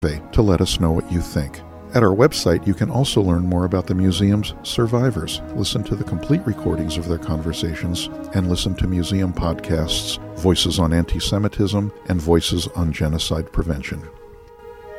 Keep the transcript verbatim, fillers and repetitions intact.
to let us know what you think. At our website, you can also learn more about the museum's survivors, listen to the complete recordings of their conversations, and listen to museum podcasts, Voices on Anti-Semitism and Voices on Genocide Prevention.